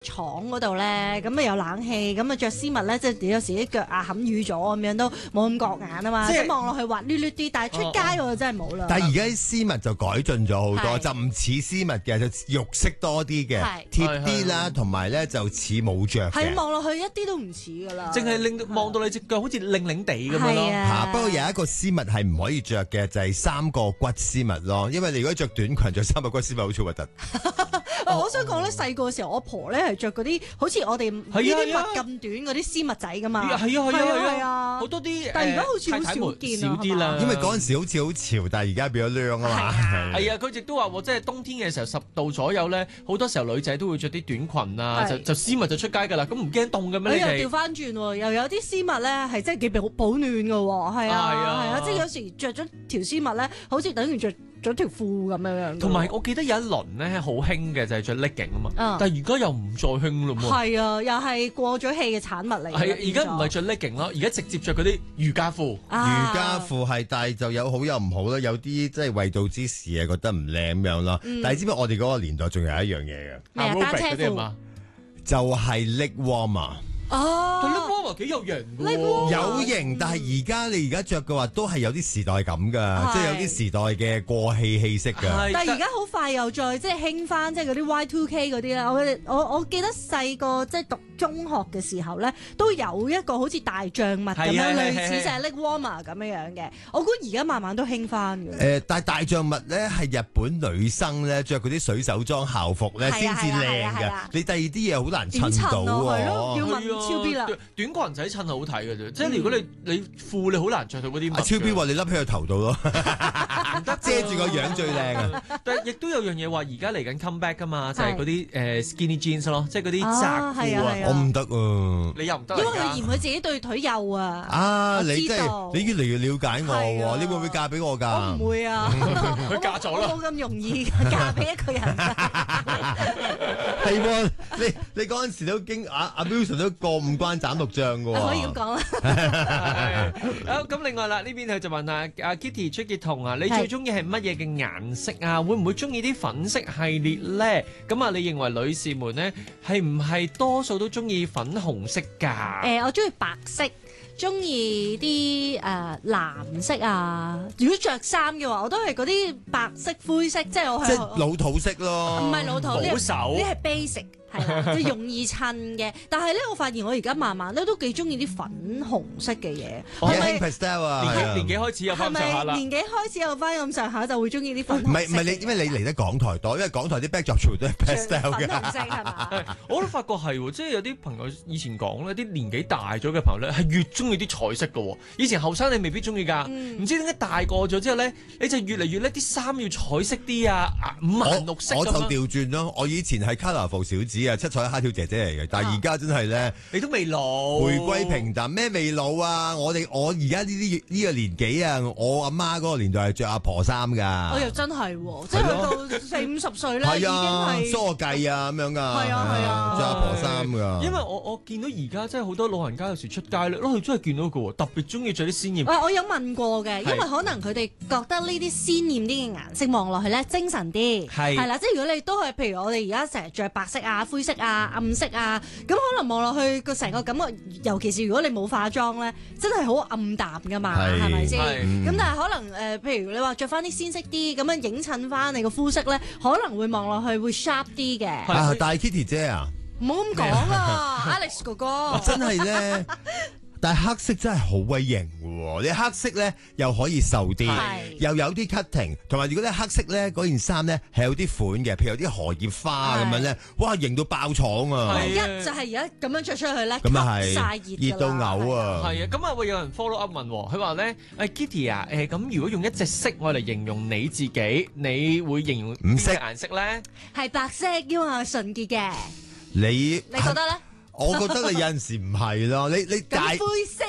廠嗰度咧，咁啊有冷氣，咁啊着絲襪咧，即係有時啲腳啊冚瘀咗咁樣都冇咁覺眼啊嘛，即係望落去滑捋捋啲，但係出街我就真係冇啦。 但係而家啲絲襪就改進咗好多，就唔似絲襪嘅，就肉色多啲嘅，貼啲啦，同埋咧就似冇着嘅。 係望落去一啲都唔似噶啦， 淨係令望到你隻腳好似擰擰地咁樣咯。 嚇，不過有一個絲襪係唔可以着嘅，就係三個骨絲襪咯，因為你如果着短裙着三個骨絲襪好似核突。 我想講咧，細個嘅時候，我婆咧係着嗰啲好似我哋呢啲襪咁短嗰啲絲襪仔噶嘛。係啊， 好多啲。 但係而家好似好少見少啲啦。 因為嗰陣時好似好潮，但係而家變咗涼啊嘛。 係啊，佢亦都話即係冬天嘅時候10度左右咧，好多時候女仔都會着啲短裙啊，就絲襪就出街㗎啦。咁唔驚凍嘅咩？你哋調翻轉喎，又有啲絲襪咧係真係幾保暖㗎喎。係啊，即係有時着咗條絲襪咧，好似等於着咗條褲咁樣。同埋我記得有一輪咧好興嘅就係着 legging 啊嘛，但係而家又唔再興咯喎。 係啊，又係過咗氣嘅產物嚟。 係而家唔係着 legging 咯，而家直接着嗰啲瑜伽褲。 瑜伽褲係，但係就有好有唔好啦，有啲即係為道之時啊，覺得唔靚咁樣咯。但係知唔知我哋嗰個年代仲有一樣嘢嘅？ 咩單車褲？ 就係 leg warmer。 哦 leg warmer 幾有型喎， 有型，但係你而家着嘅話都係有啲時代感㗎，即係有啲時代嘅過氣氣息㗎。 但係而家好快又再即係興翻，即係嗰啲 Y2K 嗰啲啦。我記得細個即係讀中學嘅時候咧，都有一個好似大象襪咁樣，類似就係 leg warmer 咁樣嘅。我估而家慢慢都興翻嘅。 但係大象襪咧係日本女生咧着嗰啲水手裝校服咧先至靚㗎。你第二啲嘢好難襯到喎。 要問超 B 啦， 短裙仔襯係好睇嘅啫。即係如果你褲你好難着到嗰啲襪。 超 B 話你笠喺個頭度咯，遮住個樣最靚啊！ 但係亦都有樣嘢話而家嚟緊 come back 㗎嘛，就係嗰啲skinny jeans 咯，即係嗰啲窄褲啊。 我唔得啊！ 你又唔得， 因為佢嫌佢自己對腿幼啊！ 啊，你真係你越嚟越了解我喎！你會唔會嫁俾我㗎？ 我唔會啊！ 佢嫁咗啦， 冇咁容易嫁俾一個人。 係喎，你嗰陣時都經阿 Wilson 都過五關斬六將㗎喎。 可以咁講啦。 好，咁另外啦，呢邊佢就問阿 Kitty 出傑彤啊，你最中意係乜嘢嘅顏色啊？會唔會中意啲粉色系列咧？咁啊，你認為女士們咧係唔係多數都中意粉紅色㗎？ 我中意白色，中意啲藍色啊。如果着衫嘅話，我都係嗰啲白色、灰色，即係我係即係老土色咯。 唔係老土， 保守， 呢係 basic。係啦，即係容易襯嘅。但係咧，我發現我而家慢慢咧都幾中意啲粉紅色嘅嘢。 係咪 pastel 啊？ 年紀開始有翻咁上下啦。 年紀開始有翻咁上下，就會中意啲粉紅色。 唔係你，因為你嚟得港台多，因為港台啲 backdrop 全部都係 pastel 嘅。 粉紅色係嘛？ 我都發覺係喎，即係有啲朋友以前講咧，啲年紀大咗嘅朋友咧係越中意啲彩色嘅喎。以前後生你未必中意㗎，唔知點解大個咗之後咧，你就越嚟越叻啲衫要彩色啲啊，五顏六色咁。 我就調轉咯，我以前係 colourful 小子啊，七彩蝦條姐姐嚟嘅，但係而家真係咧， 你都未老， 回歸平淡咩未老啊？我而家呢個年紀啊，我阿媽嗰個年代係着阿婆衫㗎。 我又真係喎，即係去到40-50歲咧，已經係梳計啊咁樣㗎。 係啊， 着阿婆衫㗎。 因為我見到而家真係好多老人家有時出街咧，佢真係見到個喎，特別中意着啲鮮豔。 我有問過嘅，因為可能佢哋覺得呢啲鮮豔啲嘅顏色望落去咧精神啲，係啦，即係如果你都係譬如我哋而家成日着白色啊、灰色啊、暗色啊，咁可能望落去個成個感覺，尤其是如果你冇化妝咧，真係好暗淡噶嘛，係咪先？咁但係可能譬如你話着翻啲鮮色啲，咁樣影襯翻你個膚色咧，可能會望落去會 sharp 啲嘅。 但係 Kitty 姐啊， 唔好咁講啊，Alex 哥哥， 真係咧。但係黑色真係好鬼型喎！你黑色咧又可以瘦啲，又有啲 cutting， 同埋如果你黑色咧嗰件衫咧係有啲款嘅，譬如有啲荷葉花咁樣咧，哇型到爆廠啊！ 唯一就係而家咁樣着出去咧， 咁啊係曬熱到嘔啊！ 係啊，咁啊會有人 follow up 問，佢話咧，Kitty 啊，咁如果用一隻色我嚟形容你自己，你會形容邊隻顏色咧？ 係白色，因為我純潔嘅。 你覺得咧？ 我覺得你有陣時唔係咯，你大灰色，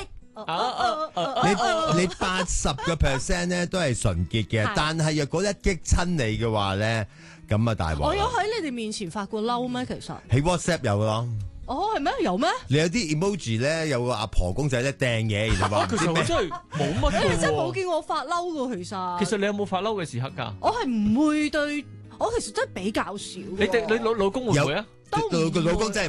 你80% 咧都係純潔嘅，但係若果一激親你嘅話咧，咁啊大鑊！ 我有喺你哋面前發過嬲咩？其實喺 WhatsApp 有咯。 哦，係咩？有咩？ 你有啲 emoji 咧，有個阿婆公仔咧掟嘢，然後話其實我真係冇乜嘅。 你真係冇見我發嬲㗎，其實。 其實你有冇發嬲嘅時刻㗎？ 我係唔會對，我其實真係比較少。 你老公會唔會啊？ 都唔會。 老公真係。